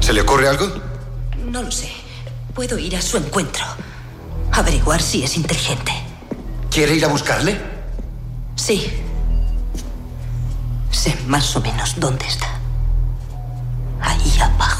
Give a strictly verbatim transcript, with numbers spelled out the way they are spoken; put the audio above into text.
¿Se le ocurre algo? No lo sé. Puedo ir a su encuentro. Averiguar si es inteligente. ¿Quiere ir a buscarle? Sí. Sé más o menos dónde está. Ahí abajo.